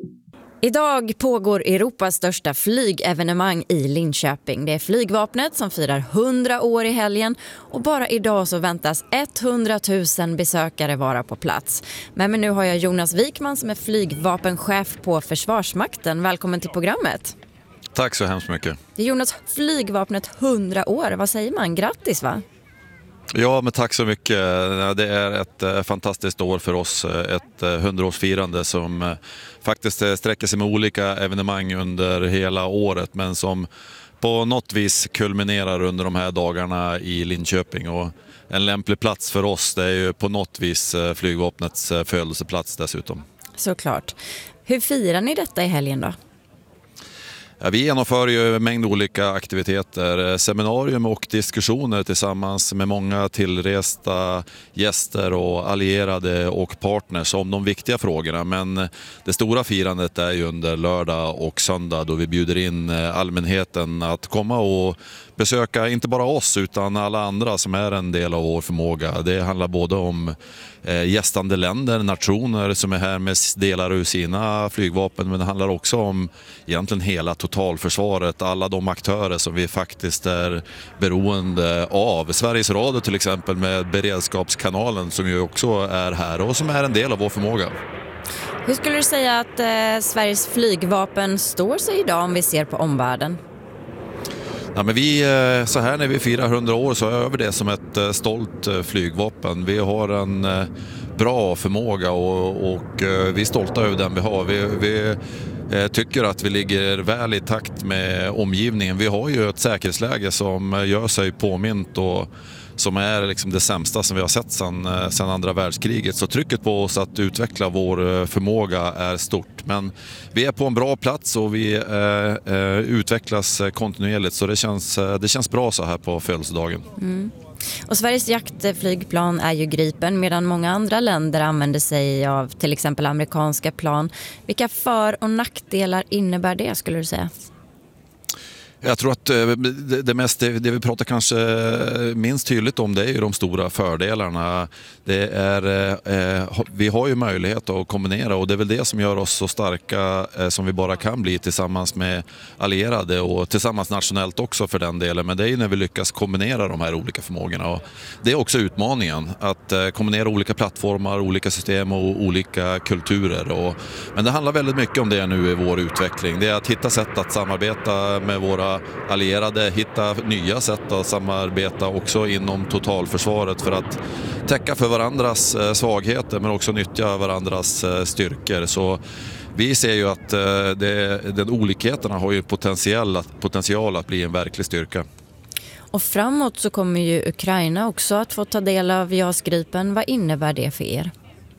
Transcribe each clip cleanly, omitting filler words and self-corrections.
Idag pågår Europas största flygevenemang i Linköping. Det är flygvapnet som firar 100 år i helgen och bara idag så väntas 100 000 besökare vara på plats. Men nu har jag Jonas Wikman som är flygvapenchef på Försvarsmakten. Välkommen till programmet. Tack så hemskt mycket. Jonas, flygvapnet 100 år, vad säger man? Grattis va? Ja, men tack så mycket. Det är ett fantastiskt år för oss. Ett 100-årsfirande som faktiskt sträcker sig med olika evenemang under hela året. Men som på något vis kulminerar under de här dagarna i Linköping. Och en lämplig plats för oss, det är ju på något vis flygvapnets födelseplats dessutom. Såklart. Hur firar ni detta i helgen då? Ja, vi genomför ju en mängd olika aktiviteter, seminarium och diskussioner tillsammans med många tillresta gäster och allierade och partners om de viktiga frågorna. Men det stora firandet är ju under lördag och söndag då vi bjuder in allmänheten att komma och besöka inte bara oss utan alla andra som är en del av vår förmåga. Det handlar både om gästande länder, nationer som är här med delar ur sina flygvapen, men det handlar också om egentligen hela totalförsvaret, alla de aktörer som vi faktiskt är beroende av. Sveriges Radio till exempel med beredskapskanalen som ju också är här och som är en del av vår förmåga. Hur skulle du säga att Sveriges flygvapen står sig idag om vi ser på omvärlden? Ja, men så här när vi firar 100 år så är vi det som ett stolt flygvapen. Vi har en bra förmåga och vi är stolta över den vi har. Vi tycker att vi ligger väl i takt med omgivningen. Vi har ju ett säkerhetsläge som gör sig påmint och som är liksom det sämsta som vi har sett sedan andra världskriget. Så trycket på oss att utveckla vår förmåga är stort. Men vi är på en bra plats och vi utvecklas kontinuerligt. Så det känns bra så här på födelsedagen. Mm. Och Sveriges jaktflygplan är ju Gripen medan många andra länder använder sig av till exempel amerikanska plan. Vilka för- och nackdelar innebär det skulle du säga? Jag tror att det vi pratar kanske minst tydligt om det är ju de stora fördelarna. Vi har ju möjlighet att kombinera och det är väl det som gör oss så starka som vi bara kan bli tillsammans med allierade och tillsammans nationellt också för den delen. Men det är ju när vi lyckas kombinera de här olika förmågorna och det är också utmaningen att kombinera olika plattformar, olika system och olika kulturer. Men det handlar väldigt mycket om det nu i vår utveckling. Det är att hitta sätt att samarbeta med våra allierade, hitta nya sätt att samarbeta också inom totalförsvaret för att täcka för varandras svagheter men också nyttja varandras styrkor. Så vi ser ju att den olikheterna har ju potential att bli en verklig styrka. Och framåt så kommer ju Ukraina också att få ta del av JAS Gripen. Vad innebär det för er?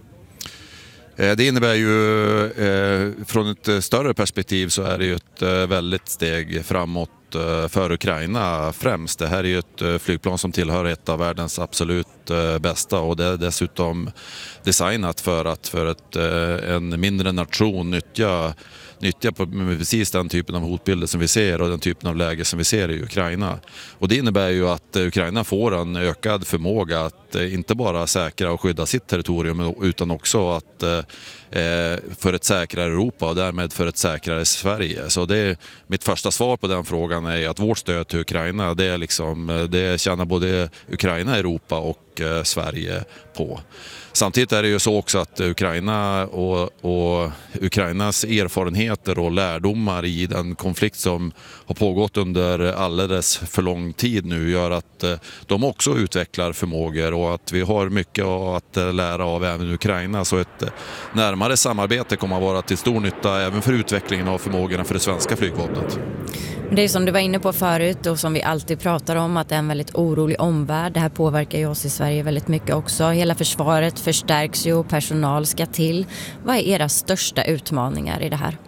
Det innebär ju från ett större perspektiv så är det ju ett väldigt steg framåt för Ukraina främst. Det här är ju ett flygplan som tillhör ett av världens absolut bästa och det är dessutom designat för att en mindre nation nyttja på precis den typen av hotbilder som vi ser och den typen av läge som vi ser i Ukraina. Och det innebär ju att Ukraina får en ökad förmåga att inte bara säkra och skydda sitt territorium utan också att för ett säkrare Europa och därmed för ett säkrare Sverige. Så mitt första svar på den frågan är att vårt stöd till Ukraina det tjänar både Ukraina, Europa och Sverige på. Samtidigt är det ju så också att Ukraina och Ukrainas erfarenheter och lärdomar i den konflikt som har pågått under alldeles för lång tid nu gör att de också utvecklar förmågor och att vi har mycket att lära av även Ukraina. Så ett närmare samarbete kommer att vara till stor nytta även för utvecklingen av förmågorna för det svenska flygvapnet. Det är som du var inne på förut och som vi alltid pratar om att det är en väldigt orolig omvärld. Det här påverkar ju oss i Sverige väldigt mycket också. Hela försvaret förstärks ju och personal ska till. Vad är era största utmaningar i det här?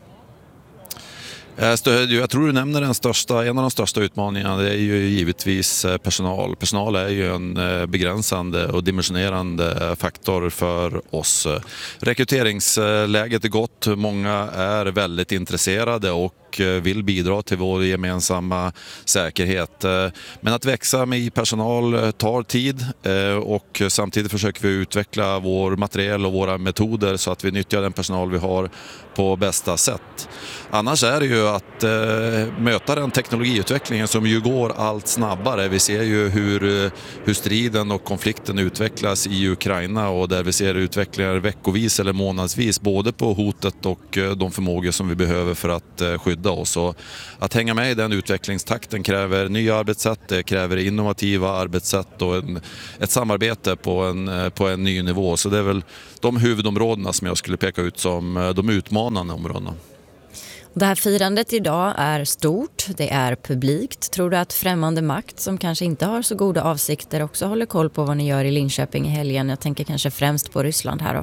Jag tror du nämner en av de största utmaningarna, det är ju givetvis personal. Personal är ju en begränsande och dimensionerande faktor för oss. Rekryteringsläget är gott, många är väldigt intresserade och och vill bidra till vår gemensamma säkerhet. Men att växa med personal tar tid och samtidigt försöker vi utveckla vår materiel och våra metoder så att vi nyttjar den personal vi har på bästa sätt. Annars är det ju att möta den teknologiutvecklingen som ju går allt snabbare. Vi ser ju hur striden och konflikten utvecklas i Ukraina och där vi ser utvecklingar veckovis eller månadsvis både på hotet och de förmågor som vi behöver för att skydda oss. Och att hänga med i den utvecklingstakten kräver nya arbetssätt, det kräver innovativa arbetssätt och ett samarbete på en ny nivå. Så det är väl de huvudområdena som jag skulle peka ut som de utmanande områdena. Det här firandet idag är stort, det är publikt. Tror du att främmande makt som kanske inte har så goda avsikter också håller koll på vad ni gör i Linköping i helgen? Jag tänker kanske främst på Ryssland här då.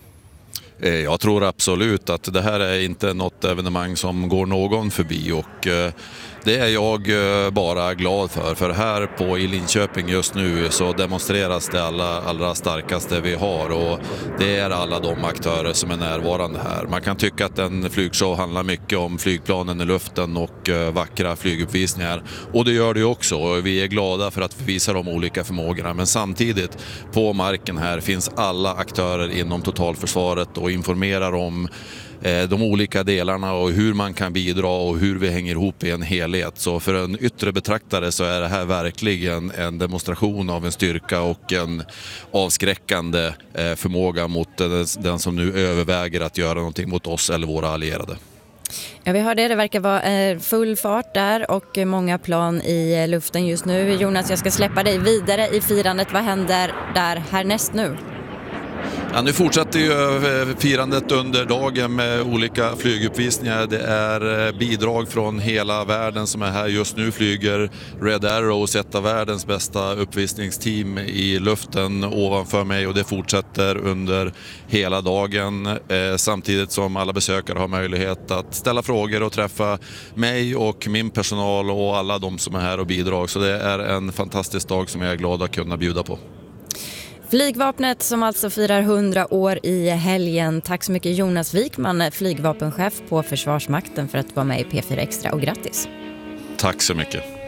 Jag tror absolut att det här är inte något evenemang som går någon förbi och det är jag bara glad för här i Linköping just nu så demonstreras det allra starkaste vi har och det är alla de aktörer som är närvarande här. Man kan tycka att en flygshow handlar mycket om flygplanen i luften och vackra flyguppvisningar och det gör det också och vi är glada för att visa de olika förmågorna men samtidigt på marken här finns alla aktörer inom totalförsvaret och informerar om de olika delarna och hur man kan bidra och hur vi hänger ihop i en helhet. Så för en yttre betraktare så är det här verkligen en demonstration av en styrka och en avskräckande förmåga mot den som nu överväger att göra någonting mot oss eller våra allierade. Ja, vi har det. Det verkar vara full fart där och många plan i luften just nu. Jonas, jag ska släppa dig vidare i firandet. Vad händer där härnäst nu? Ja, nu fortsätter ju firandet under dagen med olika flyguppvisningar. Det är bidrag från hela världen som är här just nu. Flyger Red Arrows, ett av världens bästa uppvisningsteam i luften ovanför mig och det fortsätter under hela dagen. Samtidigt som alla besökare har möjlighet att ställa frågor och träffa mig och min personal och alla de som är här och bidrar. Så det är en fantastisk dag som jag är glad att kunna bjuda på. Flygvapnet som alltså firar 100 år i helgen. Tack så mycket Jonas Wikman, flygvapenchef på Försvarsmakten för att vara med i P4 Extra och grattis. Tack så mycket.